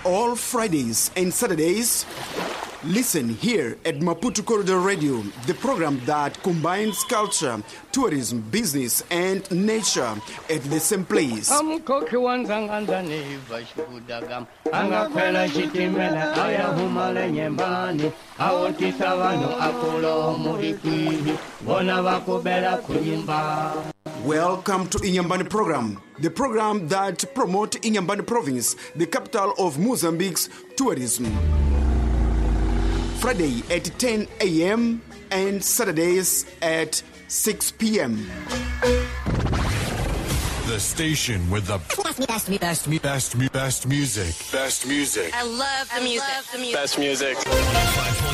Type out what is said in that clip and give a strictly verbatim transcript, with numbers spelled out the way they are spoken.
all Fridays and Saturdays. Listen here at Maputo Corridor Radio, the program that combines culture, tourism, business, and nature at the same place. Welcome to Inyambani Program, the program that promotes Inyambani Province, the capital of Mozambique's tourism. Friday at ten a.m. and Saturdays at six p.m. The station with the best, best, best, best, best music. Best music. I love the music. Best music.